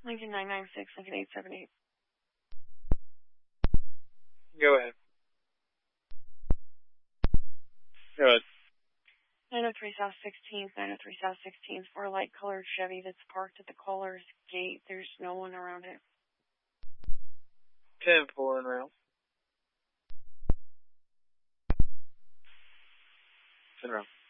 Lincoln 996, Lincoln 878. Go ahead. Go ahead. 903 South 16th, 903 South 16th, for a light-colored Chevy that's parked at the caller's gate. There's no one around it. 10-4 en route. En route.